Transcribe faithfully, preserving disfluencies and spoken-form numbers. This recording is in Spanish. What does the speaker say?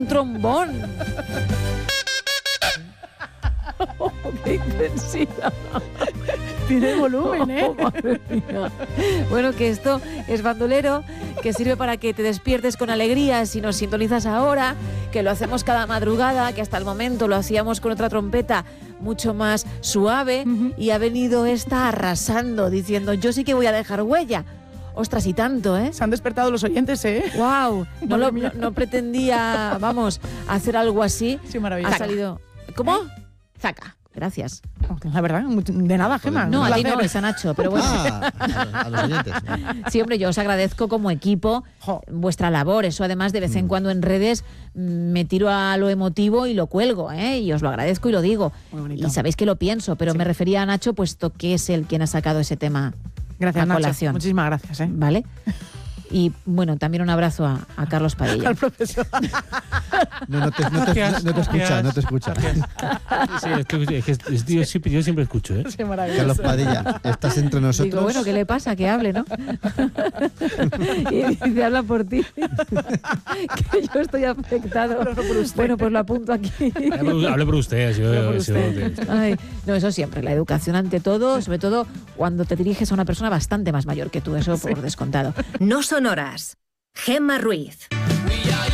un trombón. Oh, ¡qué intensidad! Tiene volumen, ¿eh? Oh, madre mía. Bueno, que esto es bandolero, que sirve para que te despiertes con alegría si nos sintonizas ahora, que lo hacemos cada madrugada, que hasta el momento lo hacíamos con otra trompeta mucho más suave, uh-huh. y ha venido esta arrasando, diciendo, yo sí que voy a dejar huella. Ostras, y tanto, ¿eh? Se han despertado los oyentes, ¿eh? ¡Wow! No, lo, no, no pretendía, vamos, hacer algo así. Sí, maravilloso. Ha salido... ¿Cómo? Zaca. Gracias. La verdad, de nada, Gemma. No, a ti no, es a Nacho, pero bueno. Ah, a los oyentes. Sí, hombre, yo os agradezco como equipo jo. vuestra labor. Eso además de vez en cuando en redes me tiro a lo emotivo y lo cuelgo, ¿eh? Y os lo agradezco y lo digo. Muy bonito. Y sabéis que lo pienso, pero sí. me refería a Nacho, puesto que es él quien ha sacado ese tema gracias, a colación. Nacho. Muchísimas gracias, ¿eh? ¿Vale? Y bueno, también un abrazo a, a Carlos Padilla. Al profesor. No, no te, no te, no, no te escucha, no te escucha. Sí, es que, es que es, yo, siempre, yo siempre escucho, ¿eh? Sí, maravilloso. Carlos Padilla, estás entre nosotros. Digo, bueno, ¿qué le pasa? Que hable, ¿no? Y dice, habla por ti. Que yo estoy afectado. No, no por usted. Bueno, pues lo apunto aquí. Hable por usted. Si yo, por si usted. no, Ay, no, eso siempre, la educación ante todo, sobre todo cuando te diriges a una persona bastante más mayor que tú, eso por sí. descontado. No son horas. Gemma Ruiz.